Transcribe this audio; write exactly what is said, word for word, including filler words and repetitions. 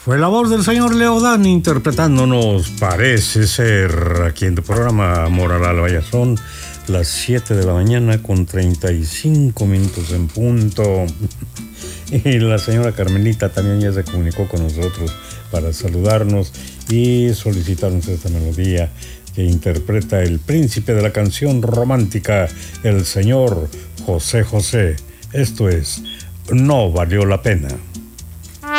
Fue la voz del señor Leodán interpretándonos Parece Ser, aquí en tu programa Amor al Alba. Ya son las siete de la mañana con treinta y cinco minutos en punto. Y la señora Carmelita también ya se comunicó con nosotros para saludarnos y solicitarnos esta melodía que interpreta el príncipe de la canción romántica, el señor José José. Esto es No Valió la Pena.